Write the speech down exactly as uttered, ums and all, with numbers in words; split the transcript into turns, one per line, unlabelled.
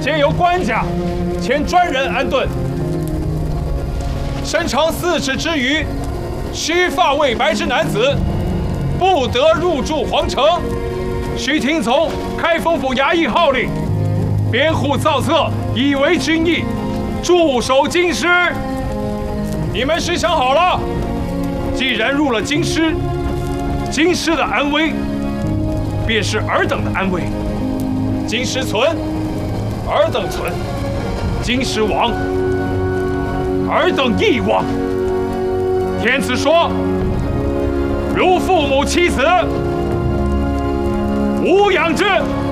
先由官家遣专人安顿。身长四尺之余，须发未白之男子，不得入住皇城，须听从开封府衙役号令，编户造册，以为军役，驻守京师。你们是想好了？既然入了京师，京师的安危，便是尔等的安危。京师存，尔等存；京师亡，尔等亦亡。天子说，如父母妻子，吾养之。